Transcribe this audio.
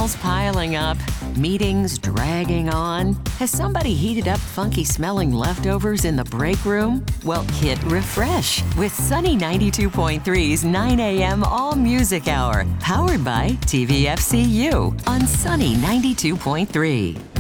emails piling up, meetings dragging on. Has somebody heated up funky smelling leftovers in the break room? Well, hit refresh with Sunny 92.3's 9 a.m. All Music Hour, powered by TVFCU on Sunny 92.3.